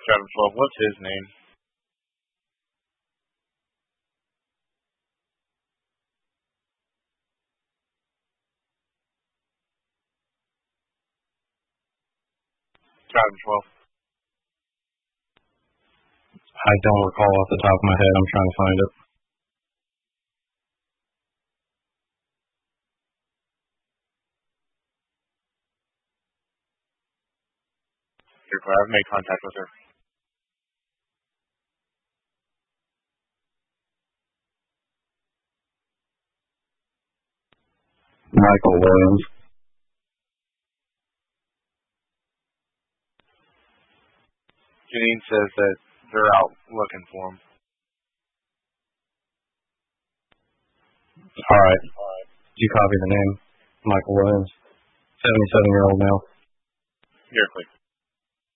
Driver 12, what's his name? Driver 12. I don't recall off the top of my head. I'm trying to find it. I've made contact with her. Michael Williams. Janine says that they're out looking for him. All right. Do you copy the name? Michael Williams. 77-year-old male. Here, quick.